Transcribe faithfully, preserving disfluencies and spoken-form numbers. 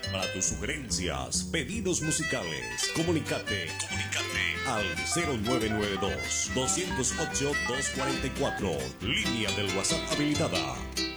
Para tus sugerencias, pedidos musicales, comunicate, comunicate al cero nueve nueve dos, dos cero ocho, dos cuatro cuatro, línea del WhatsApp habilitada.